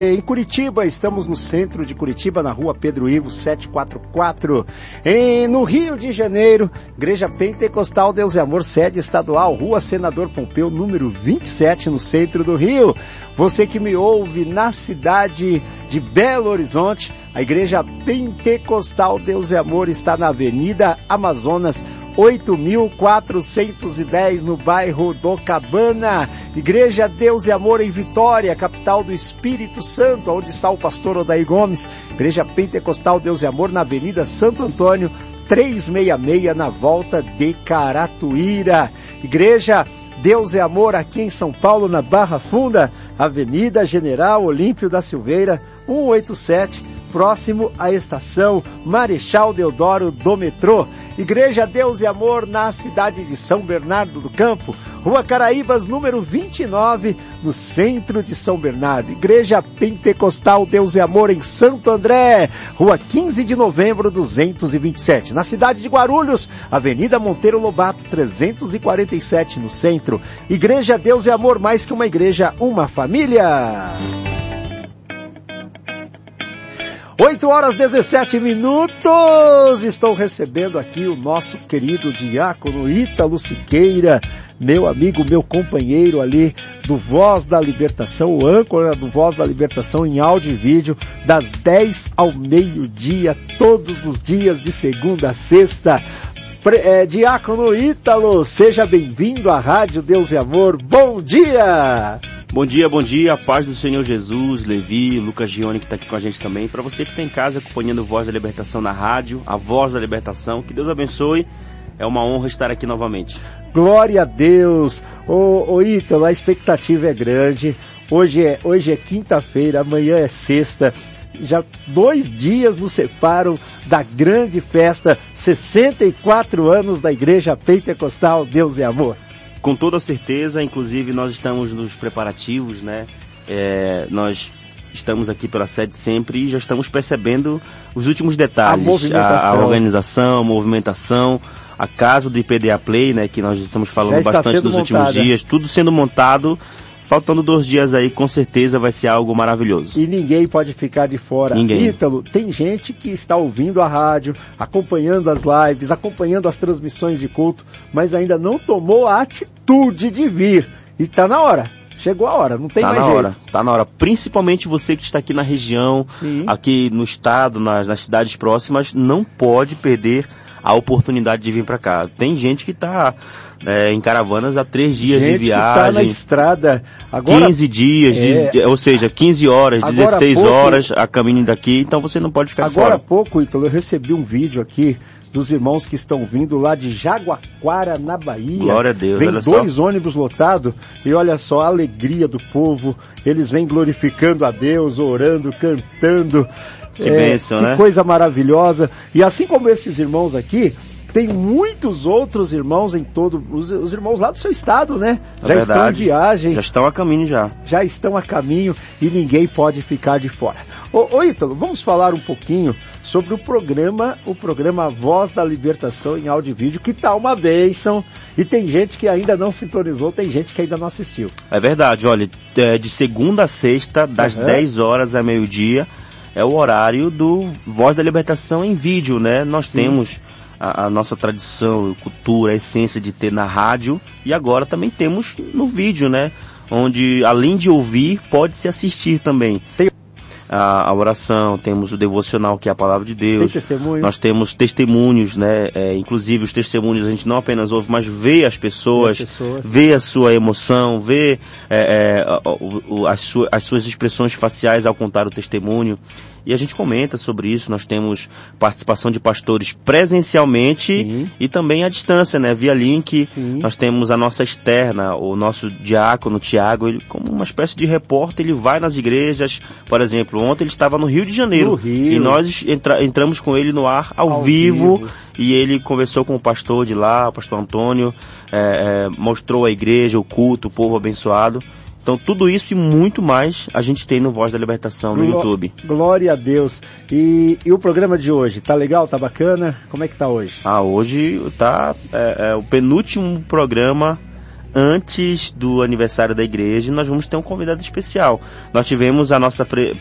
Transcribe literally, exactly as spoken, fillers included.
Em Curitiba, estamos no centro de Curitiba, na rua Pedro Ivo setecentos e quarenta e quatro. Em, no Rio de Janeiro, Igreja Pentecostal Deus e Amor, sede estadual, Rua Senador Pompeu, número vinte e sete, no centro do Rio. Você que me ouve na cidade de Belo Horizonte, a Igreja Pentecostal Deus e Amor está na Avenida Amazonas, oito mil quatrocentos e dez, no bairro do Cabana. Igreja Deus e Amor em Vitória, capital do Espírito Santo, onde está o pastor Odair Gomes. Igreja Pentecostal Deus e Amor na Avenida Santo Antônio, trezentos e sessenta e seis, na volta de Caratuíra. Igreja Deus e Amor aqui em São Paulo, na Barra Funda, Avenida General Olímpio da Silveira, cento e oitenta e sete, próximo à estação Marechal Deodoro do metrô. Igreja Deus e Amor na cidade de São Bernardo do Campo, Rua Caraíbas, número vinte e nove, no centro de São Bernardo. Igreja Pentecostal Deus e Amor em Santo André, Rua quinze de novembro, duzentos e vinte e sete. Na cidade de Guarulhos, Avenida Monteiro Lobato, trezentos e quarenta e sete, no centro. Igreja Deus e Amor, mais que uma igreja, uma família. oito horas e dezessete minutos, estou recebendo aqui o nosso querido diácono Ítalo Siqueira, meu amigo, meu companheiro ali do Voz da Libertação, o âncora do Voz da Libertação em áudio e vídeo, das dez ao meio-dia, todos os dias de segunda a sexta. Pre- é, diácono Ítalo, seja bem-vindo à Rádio Deus e Amor, bom dia! Bom dia, bom dia, a paz do Senhor Jesus, Levi, Lucas Gione que está aqui com a gente também. Para você que está em casa acompanhando Voz da Libertação na rádio, a Voz da Libertação, que Deus abençoe, é uma honra estar aqui novamente. Glória a Deus! Ô, ô Ítalo, a expectativa é grande, hoje é, hoje é quinta-feira, amanhã é sexta, já dois dias nos separam da grande festa, sessenta e quatro anos da Igreja Pentecostal Deus e Amor. Com toda certeza, inclusive nós estamos nos preparativos, né? É, nós estamos aqui pela sede sempre e já estamos percebendo os últimos detalhes. A movimentação. A, a organização, a movimentação, a casa do I P D A Play, né? Que nós estamos falando bastante nos montada. últimos dias, tudo sendo montado. Faltando dois dias aí, com certeza vai ser algo maravilhoso. E ninguém pode ficar de fora. Ninguém. Ítalo, tem gente que está ouvindo a rádio, acompanhando as lives, acompanhando as transmissões de culto, mas ainda não tomou a atitude de vir. E está na hora. Chegou a hora, não tem tá mais na jeito. Hora, tá na hora. Principalmente você que está aqui na região, Sim. aqui no estado, nas, nas cidades próximas, não pode perder a oportunidade de vir para cá. Tem gente que está é, em caravanas há três dias gente de viagem. Que tá na estrada agora, quinze dias, é, de, ou seja, quinze horas, dezesseis pouco, horas a caminho daqui, então você não pode ficar de fora. Agora há pouco, Ítalo, eu recebi um vídeo aqui dos irmãos que estão vindo lá de Jaguaquara, na Bahia. Glória a Deus, vem olha dois só. ônibus lotados e olha só a alegria do povo. Eles vêm glorificando a Deus, orando, cantando. Que é, bênção, que né? coisa maravilhosa. E assim como esses irmãos aqui, tem muitos outros irmãos em todo... Os, os irmãos lá do seu estado, né? É já verdade. estão em viagem. Já estão a caminho já. Já estão a caminho e ninguém pode ficar de fora. Ô, ô Ítalo, vamos falar um pouquinho sobre o programa, o programa Voz da Libertação em áudio e vídeo, que tá uma bênção, e tem gente que ainda não sintonizou, tem gente que ainda não assistiu. É verdade, olha, é de segunda a sexta, das Uhum. dez horas a meio-dia, é o horário do Voz da Libertação em vídeo, né? Nós Sim. temos a, a nossa tradição, cultura, a essência de ter na rádio, e agora também temos no vídeo, né? Onde, além de ouvir, pode-se assistir também. Tem A, a oração, temos o devocional, que é a palavra de Deus. Tem testemunho. Nós temos testemunhos, né? É, inclusive os testemunhos a gente não apenas ouve, mas vê as pessoas, As pessoas. vê a sua emoção, vê é, é, o, o, as, su, as suas expressões faciais ao contar o testemunho. E a gente comenta sobre isso. Nós temos participação de pastores presencialmente. Sim. E também à distância, né? Via link. Sim. Nós temos a nossa externa, o nosso diácono Tiago, ele, como uma espécie de repórter, ele vai nas igrejas. Por exemplo, ontem ele estava no Rio de Janeiro. No Rio. E nós entra, entramos com ele no ar ao, Ao vivo, vivo. E ele conversou com o pastor de lá, o pastor Antônio, é, é, mostrou a igreja, o culto, o povo abençoado. Então tudo isso e muito mais a gente tem no Voz da Libertação no Gló- YouTube. Glória a Deus. E, e o programa de hoje, tá legal? Tá bacana? Como é que tá hoje? Ah, hoje tá é, é, o penúltimo programa antes do aniversário da igreja, nós vamos ter um convidado especial. Nós tivemos a nossa fre-